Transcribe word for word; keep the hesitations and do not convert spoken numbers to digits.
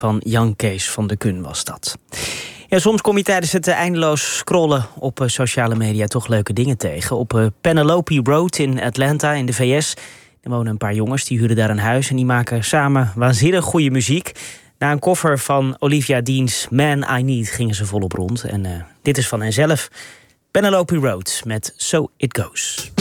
Van Jan Kees van de Kun was dat. Ja, soms kom je tijdens het eindeloos scrollen op uh, sociale media toch leuke dingen tegen. Op uh, Penelope Road in Atlanta in de V S. Er wonen een paar jongens, die huren daar een huis en die maken samen waanzinnig goede muziek. Na een cover van Olivia Dean's Man I Need gingen ze volop rond. En uh, dit is van henzelf. Penelope Road met So It Goes.